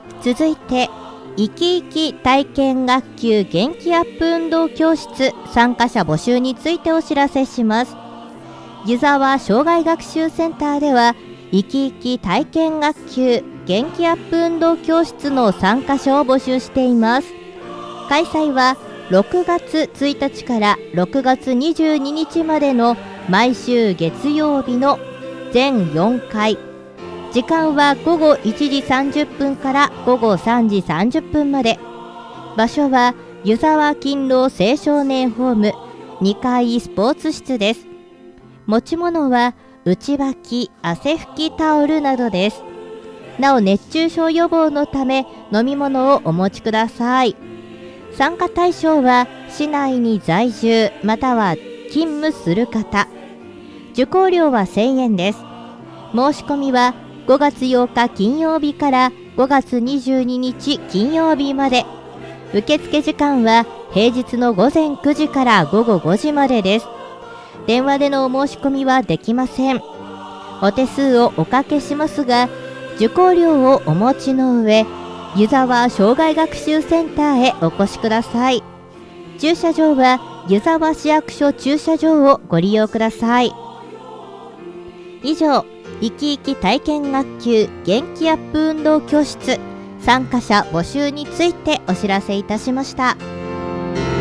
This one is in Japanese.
続いて生き生き体験学級元気アップ運動教室参加者募集についてお知らせします。湯沢障害学習センターでは生き生き体験学級元気アップ運動教室の参加者を募集しています。開催は6月1日から6月22日までの毎週月曜日の全4回。時間は午後1時30分から午後3時30分まで。場所は湯沢勤労青少年ホーム2階スポーツ室です。持ち物は内履き、汗拭きタオルなどです。なお熱中症予防のため飲み物をお持ちください。参加対象は市内に在住または勤務する方。受講料は1000円です。申し込みは5月8日金曜日から5月22日金曜日まで。受付時間は平日の午前9時から午後5時までです。電話でのお申し込みはできません。お手数をおかけしますが、受講料をお持ちの上、湯沢障害学習センターへお越しください。駐車場は湯沢市役所駐車場をご利用ください。以上、生き生き体験学級元気アップ運動教室参加者募集についてお知らせいたしました。